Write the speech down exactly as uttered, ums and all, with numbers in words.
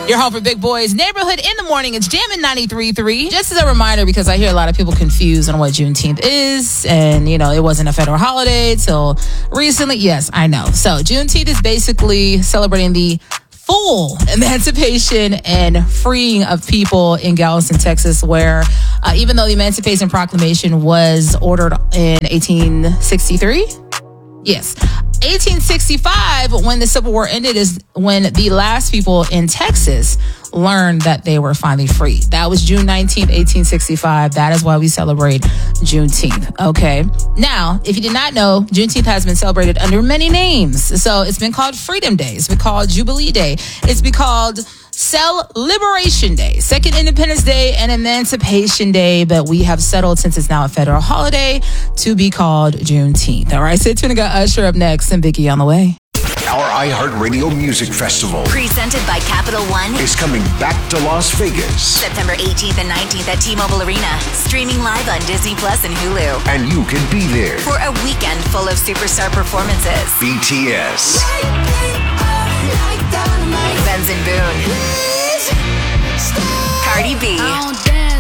Your home for Big Boys Neighborhood in the morning. It's Jammin' ninety-three point three. Just as a reminder, because I hear a lot of people confused on what Juneteenth is, and, you know, it wasn't a federal holiday till recently. Yes, I know. So Juneteenth is basically celebrating the full emancipation and freeing of people in Galveston, Texas, where uh, even though the Emancipation Proclamation was ordered in eighteen sixty-three, yes, eighteen sixty-five, when the Civil War ended, is when the last people in Texas learned that they were finally free. That was June nineteenth, eighteen sixty-five. That is why we celebrate Juneteenth. Okay. Now, if you did not know, Juneteenth has been celebrated under many names. So it's been called Freedom Day. It's been called Jubilee Day. It's been called Cell Liberation Day, Second Independence Day, and Emancipation Day. But we have settled, since it's now a federal holiday, to be called Juneteenth. All right. Stay tuned. I got Usher up next and Vicky on the way. Our iHeartRadio Music Festival, presented by Capital One, is coming back to Las Vegas. September eighteenth and nineteenth at T-Mobile Arena. Streaming live on Disney Plus and Hulu. And you can be there for a weekend full of superstar performances. B T S, Benson Boone,